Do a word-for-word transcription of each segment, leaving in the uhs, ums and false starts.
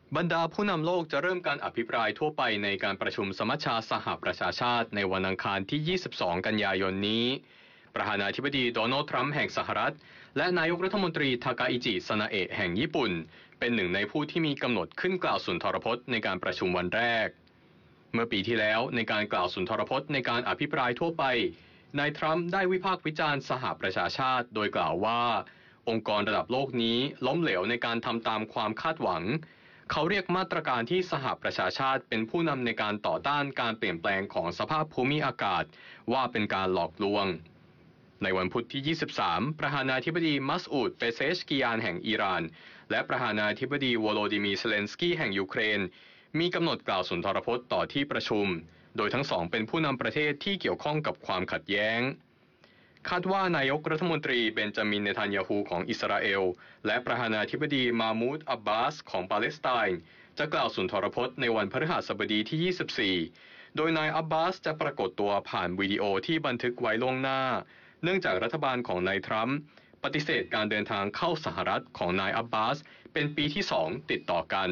บรรดาผู้นำโลกจะเริ่มการอภิปรายทั่วไปในการประชุมสมัชชาสหประชาชาติในวันอังคารที่ ยี่สิบสอง กันยายนนี้ประธานาธิบดีโดนัลด์ทรัมป์แห่งสหรัฐและนายกรัฐมนตรีทาคาอิจิซานาเอะแห่งญี่ปุ่นเป็นหนึ่งในผู้ที่มีกำหนดขึ้นกล่าวสุนทรพจน์ในการประชุมวันแรกเมื่อปีที่แล้วในการกล่าวสุนทรพจน์ในการอภิปรายทั่วไปนายทรัมป์ได้วิพากษ์วิจารณ์สหประชาชาติโดยกล่าวว่าองค์กรระดับโลกนี้ล้มเหลวในการทำตามความคาดหวังเขาเรียกมาตรการที่สหประชาชาติเป็นผู้นำในการต่อต้านการเปลี่ยนแปลงของสภาพภูมิอากาศว่าเป็นการหลอกลวงในวันพุธที่ ยี่สิบสาม ประธานาธิบดีมัสอูด เปเซชกิยานแห่งอิหร่านและประธานาธิบดีโวโลดิมีร์ เซเลนสกี้แห่งยูเครนมีกำหนดกล่าวสุนทรพจน์ต่อที่ประชุมโดยทั้งสองเป็นผู้นำประเทศที่เกี่ยวข้องกับความขัดแย้งคาดว่านายกรัฐมนตรีเบนจามินเนทันยาฮูของอิสราเอลและประธานาธิบดีมามูดอับบาสของปาเลสไตน์จะกล่าวสุนทรพจน์ในวันพฤหัสบดีที่ ยี่สิบสี่ โดยนายอับบาสจะปรากฏตัวผ่านวิดีโอที่บันทึกไว้ล่วงหน้าเนื่องจากรัฐบาลของนายทรัมป์ปฏิเสธการเดินทางเข้าสหรัฐของนายอับบาสเป็นปีที่สองติดต่อกัน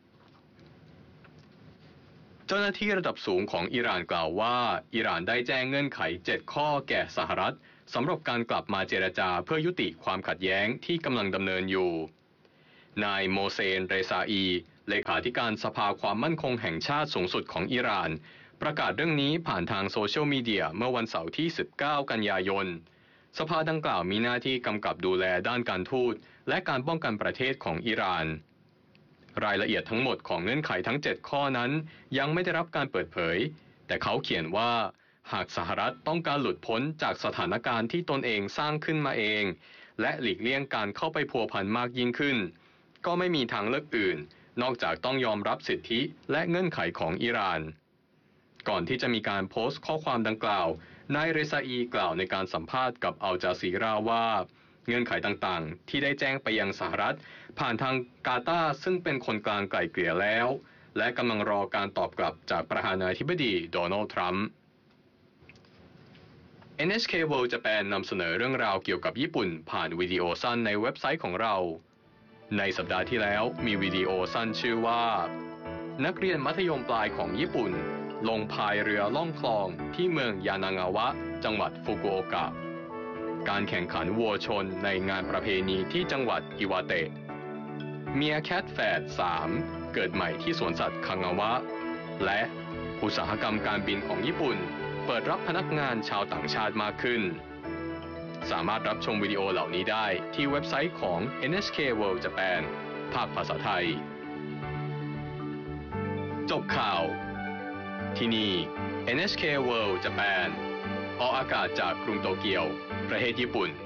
เจ้าหน้าที่ระดับสูงของอิหร่านกล่าวว่าอิหร่านได้แจ้งเงื่อนไขเจ็ดข้อแก่สหรัฐสำหรับการกลับมาเจรจาเพื่อยุติความขัดแย้งที่กำลังดำเนินอยู่นายโมเซน เรซาอีเลขาธิการสภาความมั่นคงแห่งชาติสูงสุดของอิหร่านประกาศเรื่องนี้ผ่านทางโซเชียลมีเดียเมื่อวันเสาร์ที่ สิบเก้า กันยายนสภาดังกล่าวมีหน้าที่กำกับดูแลด้านการทูตและการป้องกันประเทศของอิหร่านรายละเอียดทั้งหมดของเงื่อนไขทั้งเจ็ดข้อนั้นยังไม่ได้รับการเปิดเผยแต่เขาเขียนว่าหากสหรัฐต้องการหลุดพ้นจากสถานการณ์ที่ตนเองสร้างขึ้นมาเองและหลีกเลี่ยงการเข้าไปพัวพันมากยิ่งขึ้นก็ไม่มีทางเลือกอื่นนอกจากต้องยอมรับสิทธิและเงื่อนไขของอิหร่านก่อนที่จะมีการโพสต์ข้อความดังกล่าวนายเรซาอีกล่าวในการสัมภาษณ์กับอัลจาซีราว่าเงื่อนไขต่างๆที่ได้แจ้งไปยังสหรัฐผ่านทางกาตาร์ซึ่งเป็นคนกลางไกล่เกลี่ยแล้วและกำลังรอการตอบกลับจากประธานาธิบดีโดนัลด์ทรัมป์ เอ็น เอช เค World Japan นำเสนอเรื่องราวเกี่ยวกับญี่ปุ่นผ่านวิดีโอสั้นในเว็บไซต์ของเราในสัปดาห์ที่แล้วมีวิดีโอสั้นชื่อว่านักเรียนมัธยมปลายของญี่ปุ่นลงพายเรือล่องคลองที่เมืองยานางาวะจังหวัดฟุกุโอกะการแข่งขันวัวชนในงานประเพณีที่จังหวัดอิวาเตะเมียแคทแฝดสามเกิดใหม่ที่สวนสัตว์คังาวะและอุตสาหกรรมการบินของญี่ปุ่นเปิดรับพนักงานชาวต่างชาติมากขึ้นสามารถรับชมวิดีโอเหล่านี้ได้ที่เว็บไซต์ของ เอ็น เอช เค World Japan ภาคภาษาไทยจบข่าวที่นี่ เอ็น เอช เค World Japan ออกอากาศจากกรุงโตเกียวประเทศญี่ปุ่น